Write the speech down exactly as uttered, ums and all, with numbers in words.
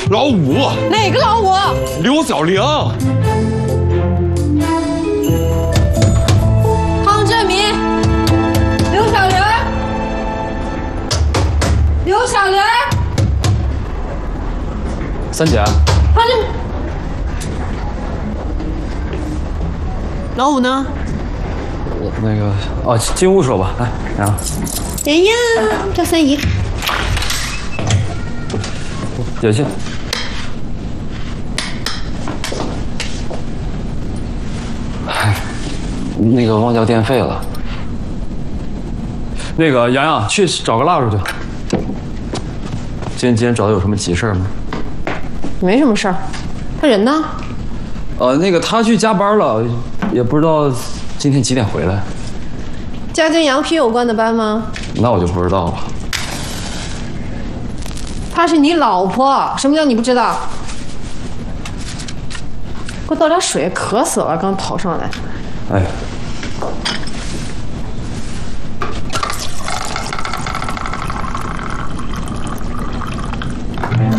老五。 哪个老五？ 刘小玲。 汤振民。刘小玲。刘小玲。 三姐。 汤振。老五呢？ 那个哦，进屋说吧，来，然后。 哎呀，赵三姨。 有信。那个忘交电费了。那个洋洋，去找个蜡烛去。今天今天找他有什么急事吗？ 没什么事儿。他人呢？ 呃，那个他去加班了，也不知道今天几点回来。 加跟羊皮有关的班吗？ 那我就不知道了。 她是你老婆，什么叫你不知道？给我倒点水，渴死了，刚跑上来。 哎。